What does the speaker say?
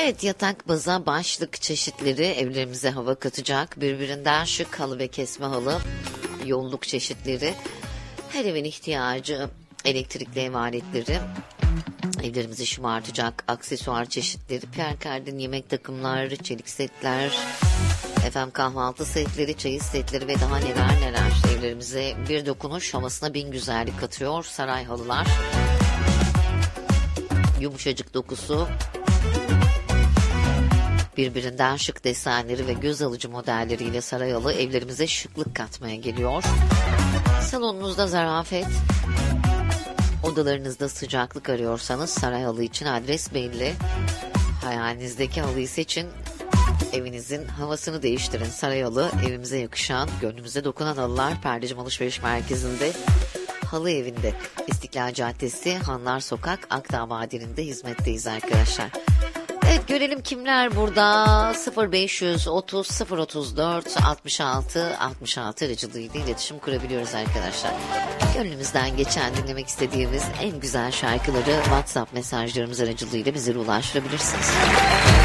Evet, yatak, baza, başlık çeşitleri evlerimize hava katacak. Birbirinden şık halı ve kesme halı, yolluk çeşitleri, her evin ihtiyacı, elektrikli ev aletleri, evlerimizi şımartacak aksesuar çeşitleri, Pierre Cardin yemek takımları, çelik setler, efendim kahvaltı setleri, çeyiz setleri ve daha neler neler evlerimize bir dokunuş havasına bin güzellik katıyor. Saray halılar, yumuşacık dokusu, birbirinden şık desenleri ve göz alıcı modelleriyle saray halı evlerimize şıklık katmaya geliyor. Salonunuzda zarafet, odalarınızda sıcaklık arıyorsanız saray halı için adres belli. Hayalinizdeki halıyı seçin. Evinizin havasını değiştirin. Saray halı, evimize yakışan, gönlümüze dokunan halılar Perdecim Alışveriş Merkezi'nde, Halı Evi'nde, İstiklal Caddesi, Hanlar Sokak, Akdağ Vadisi'nde hizmetteyiz arkadaşlar. Evet, görelim kimler burada. 0530 034 66 66 aracılığıyla iletişim kurabiliyoruz arkadaşlar. Gönlümüzden geçen, dinlemek istediğimiz en güzel şarkıları WhatsApp mesajlarımız aracılığıyla bize ulaştırabilirsiniz.